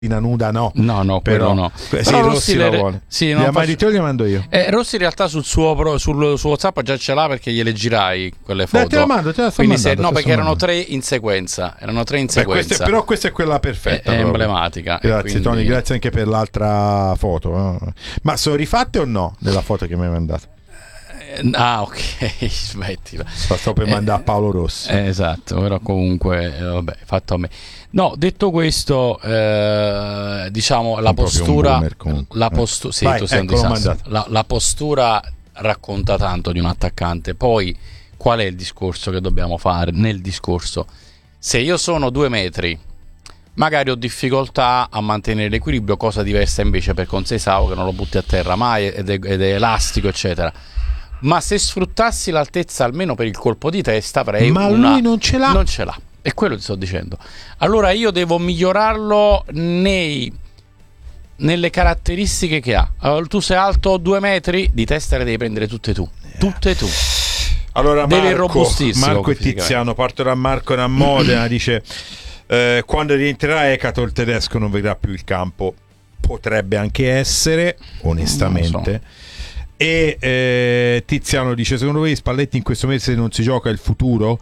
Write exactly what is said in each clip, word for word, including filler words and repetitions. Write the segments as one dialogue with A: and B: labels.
A: nuda no,
B: no, no,
A: però
B: no.
A: Sì,
B: però
A: Rossi, Rossi lo vuole.
B: Sì,
A: non faccio... glielo mando io.
B: Eh, Rossi in realtà sul suo, sul suo WhatsApp già ce l'ha perché gliele girai quelle foto.
A: Dai, te la mando, te la sto
B: Quindi
A: mandando,
B: se, no, perché erano
A: mandando.
B: tre in sequenza, erano tre in
A: Beh,
B: sequenza.
A: questa è, però questa è quella perfetta,
B: è, è emblematica.
A: Grazie
B: quindi...
A: Tony, grazie anche per l'altra foto. Eh. Ma sono rifatte o no della foto che mi hai mandato?
B: Ah, ok, smettila.
A: La sto per mandare
B: eh,
A: a Paolo Rossi.
B: Eh, esatto, però comunque eh, vabbè, fatto a me. No, detto questo, eh, diciamo la postura, boomer, la, postu-
A: eh.
B: sì,
A: Vai,
B: tu sei
A: ecco,
B: un disastro. La, la postura racconta tanto di un attaccante. Poi, qual è il discorso che dobbiamo fare? Nel discorso, se io sono due metri, magari ho difficoltà a mantenere l'equilibrio, cosa diversa invece per Conceição che non lo butti a terra mai ed è, ed è elastico, eccetera. Ma se sfruttassi l'altezza almeno per il colpo di testa avrei
A: ma
B: una...
A: lui non ce l'ha
B: non ce l'ha, è quello che sto dicendo. Allora io devo migliorarlo nei nelle caratteristiche che ha. Allora, tu sei alto due metri, di testa le devi prendere tutte tu tutte tu
A: allora
B: devi
A: Marco, Marco e Tiziano, parto da Marco da Modena. Dice eh, quando rientrerà Ekato il tedesco non vedrà più il campo. Potrebbe anche essere, onestamente. E eh, Tiziano dice: secondo voi Spalletti in questo mese non si gioca il futuro?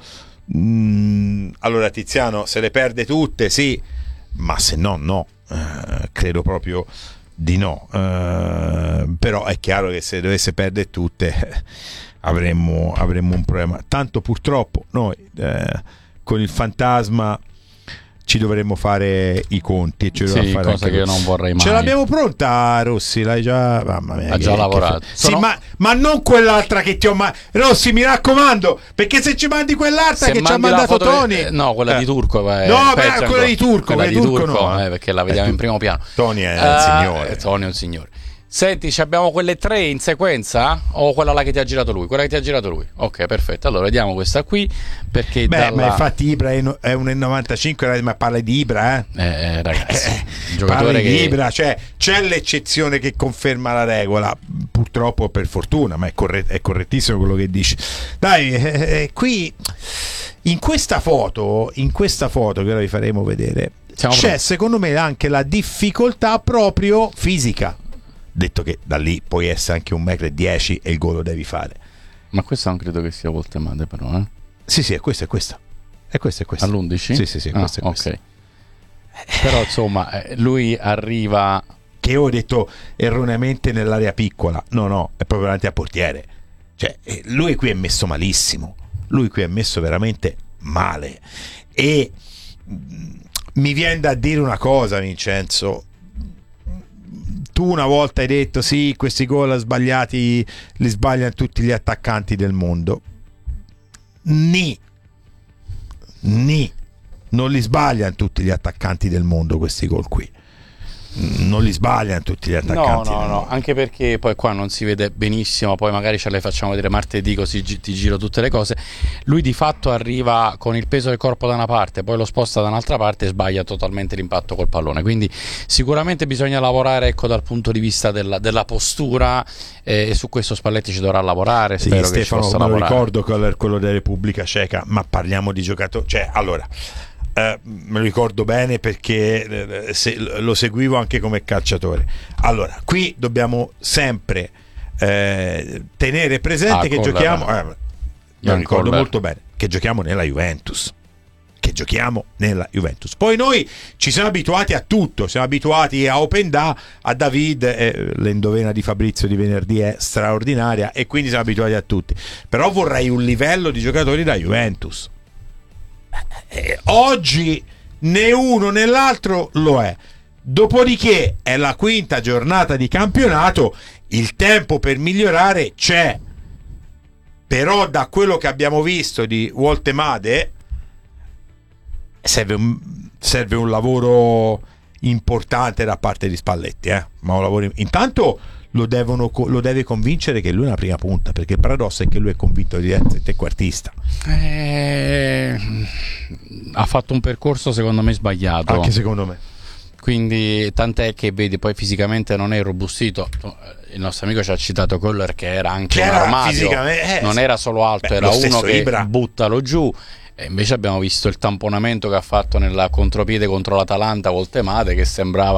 A: Mm, allora Tiziano, se le perde tutte sì, ma se no no, eh, credo proprio di no, eh, però è chiaro che se dovesse perdere tutte eh, avremmo, avremmo un problema. Tanto purtroppo noi eh, con il fantasma ci dovremmo fare i conti e ci
B: sì,
A: fare
B: cosa
A: anche
B: che io non vorrei mai.
A: Ce l'abbiamo pronta Rossi, l'hai già, mamma mia,
B: ha già
A: che,
B: lavorato.
A: Che...
B: Sono...
A: Sì, ma, ma non quell'altra che ti ho ma... Rossi, mi raccomando, perché se ci mandi quell'altra se che ci ha mandato Tony
B: che... no, quella
A: eh.
B: di Turco eh,
A: no, beh, quella di Turco,
B: quella
A: di
B: Turco,
A: Turco no,
B: eh, perché la vediamo
A: eh,
B: in primo piano.
A: Tony è
B: uh,
A: un signore.
B: Tony è un signore. Senti, abbiamo quelle tre in sequenza o quella là che ti ha girato lui? Quella che ti ha girato lui. Ok, perfetto. Allora vediamo questa qui perché
A: beh,
B: dalla...
A: ma infatti Ibra è uno virgola novantacinque, ma parla di Ibra, eh?
B: Eh, ragazzi,
A: eh,
B: un giocatore
A: che...
B: di
A: Ibra, cioè c'è l'eccezione che conferma la regola, purtroppo per fortuna, ma è, corret- è correttissimo quello che dici. Dai, eh, eh, qui in questa foto, in questa foto che ora vi faremo vedere, Siamo c'è pronti. Secondo me anche la difficoltà proprio fisica. Detto che da lì puoi essere anche un metro e dieci e il gol lo devi fare.
B: Ma questa non credo che sia Voltemade, però, eh?
A: Sì, sì, è questa, è questa. È questa, è questa.
B: All'undici?
A: Sì, sì, sì, è
B: ah,
A: questa, è questa.
B: Ok. Però, insomma, lui arriva...
A: Che io ho detto erroneamente nell'area piccola. No, no, è proprio davanti al portiere. Cioè, lui qui è messo malissimo. Lui qui è messo veramente male. E mi viene da dire una cosa, Vincenzo. Tu una volta hai detto sì, questi gol sbagliati li sbagliano tutti gli attaccanti del mondo. Ni Ni non li sbagliano tutti gli attaccanti del mondo questi gol qui. Non li sbagliano tutti gli attaccanti.
B: No, no, no, anche perché poi qua non si vede benissimo, poi magari ce le facciamo vedere martedì così gi- ti giro tutte le cose. Lui di fatto arriva con il peso del corpo da una parte, poi lo sposta da un'altra parte e sbaglia totalmente l'impatto col pallone, quindi sicuramente bisogna lavorare, ecco, dal punto di vista della, della postura eh, e su questo Spalletti ci dovrà lavorare.
A: Sì,
B: spero
A: Stefano,
B: che ci possa
A: me lo
B: lavorare.
A: ricordo quello, quello della Repubblica Ceca, ma parliamo di giocatori, cioè allora Uh, me lo ricordo bene perché uh, se, lo seguivo anche come calciatore. Allora, qui dobbiamo sempre uh, tenere presente ah, che giochiamo eh, me lo ricordo molto bene che giochiamo nella Juventus che giochiamo nella Juventus poi noi ci siamo abituati a tutto, siamo abituati a Open Da, a David, eh, l'endovena di Fabrizio di venerdì è straordinaria e quindi siamo abituati a tutti, però vorrei un livello di giocatori da Juventus. Eh, oggi né uno né l'altro lo è, dopodiché è la quinta giornata di campionato, il tempo per migliorare c'è, però da quello che abbiamo visto di Voltemade serve un, serve un lavoro importante da parte di Spalletti, eh? Ma un lavoro intanto lo devono lo deve convincere che lui è una prima punta, perché il paradosso è che lui è convinto di essere trequartista.
B: Eh, ha fatto un percorso secondo me sbagliato.
A: Anche secondo me.
B: Quindi tant'è che vedi poi fisicamente non è irrobustito. Il nostro amico ci ha citato Köhler che era anche
A: che
B: un
A: era
B: armadio,
A: eh,
B: non era solo alto,
A: beh,
B: era uno che
A: Ibra.
B: buttalo giù. E invece abbiamo visto il tamponamento che ha fatto nella contropiede contro l'Atalanta col Temade, che sembrava